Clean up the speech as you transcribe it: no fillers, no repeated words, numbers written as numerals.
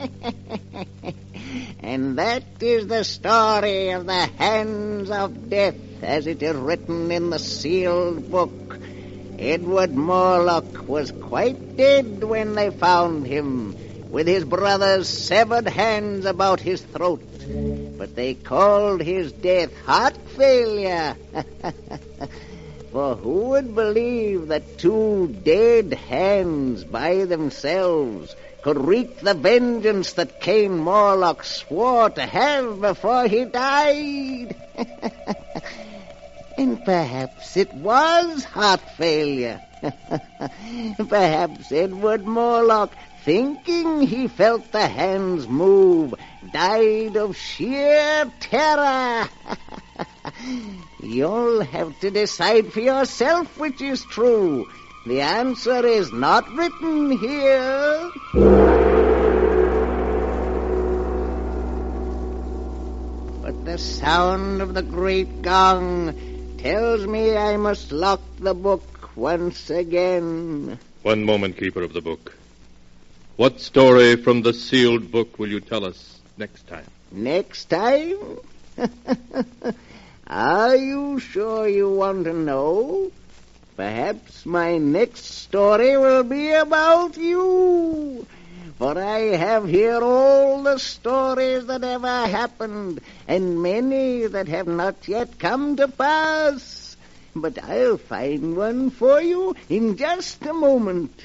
And that is the story of the Hands of Death, as it is written in the sealed book. Edward Morlock was quite dead when they found him, with his brother's severed hands about his throat. But they called his death heart failure. For who would believe that two dead hands by themselves could wreak the vengeance that Cain Morlock swore to have before he died? And perhaps it was heart failure. Perhaps Edward Morlock, thinking he felt the hands move, died of sheer terror. You'll have to decide for yourself which is true. The answer is not written here. But the sound of the great gong tells me I must lock the book once again. One moment, Keeper of the Book. What story from the sealed book will you tell us next time? Next time? Are you sure you want to know? Perhaps my next story will be about you. For I have here all the stories that ever happened, and many that have not yet come to pass. But I'll find one for you in just a moment.